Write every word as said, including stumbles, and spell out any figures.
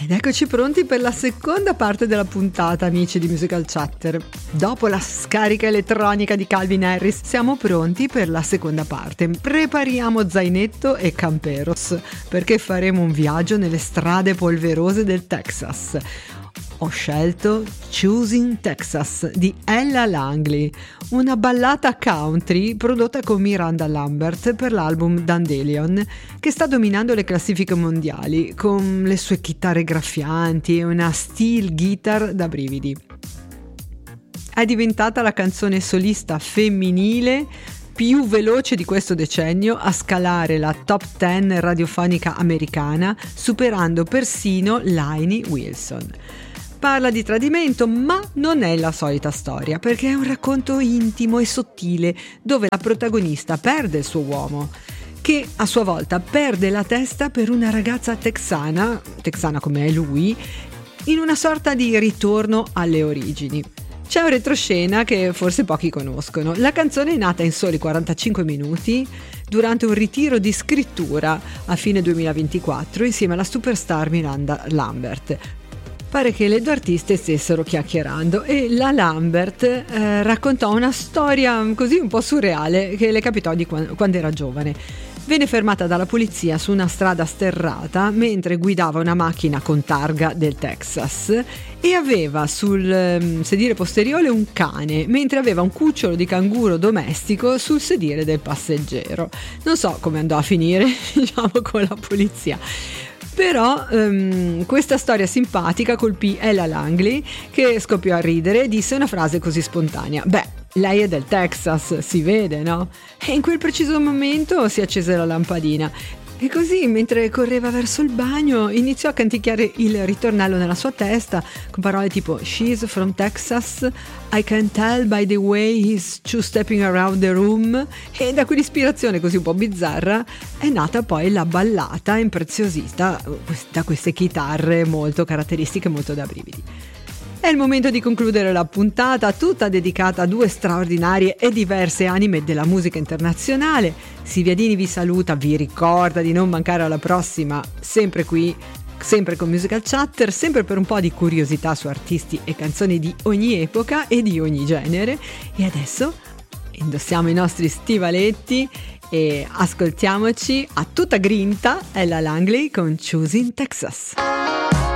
Ed eccoci pronti per la seconda parte della puntata, amici di Musical Chatter. Dopo la scarica elettronica di Calvin Harris, siamo pronti per la seconda parte. Prepariamo zainetto e camperos, perché faremo un viaggio nelle strade polverose del Texas. Ho scelto Choosing Texas di Ella Langley, una ballata country prodotta con Miranda Lambert per l'album Dandelion, che sta dominando le classifiche mondiali con le sue chitarre graffianti e una steel guitar da brividi. È diventata la canzone solista femminile più veloce di questo decennio a scalare la top dieci radiofonica americana, superando persino Lainey Wilson. Parla di tradimento, ma non è la solita storia, perché è un racconto intimo e sottile, dove la protagonista perde il suo uomo, che a sua volta perde la testa per una ragazza texana, texana come è lui, in una sorta di ritorno alle origini. C'è un retroscena che forse pochi conoscono. La canzone è nata in soli quarantacinque minuti durante un ritiro di scrittura a fine duemilaventiquattro insieme alla superstar Miranda Lambert. Pare che le due artiste stessero chiacchierando e la Lambert eh, raccontò una storia così un po' surreale che le capitò di quando, quando era giovane. Venne fermata dalla polizia su una strada sterrata mentre guidava una macchina con targa del Texas e aveva sul um, sedile posteriore un cane, mentre aveva un cucciolo di canguro domestico sul sedile del passeggero. Non so come andò a finire, diciamo, con la polizia. Però um, questa storia simpatica colpì Ella Langley, che scoppiò a ridere e disse una frase così spontanea: beh, lei è del Texas, si vede, no? E in quel preciso momento si accese la lampadina e così, mentre correva verso il bagno, iniziò a canticchiare il ritornello nella sua testa con parole tipo "She's from Texas, I can tell by the way he's two-stepping around the room", e da quell'ispirazione così un po' bizzarra è nata poi la ballata impreziosita da queste chitarre molto caratteristiche, molto da brividi. È il momento di concludere la puntata, tutta dedicata a due straordinarie e diverse anime della musica internazionale. Silviadini vi saluta, vi ricorda di non mancare alla prossima, sempre qui, sempre con Musical Chatter, sempre per un po' di curiosità su artisti e canzoni di ogni epoca e di ogni genere. E adesso indossiamo i nostri stivaletti e ascoltiamoci a tutta grinta Ella Langley con Choosing Texas.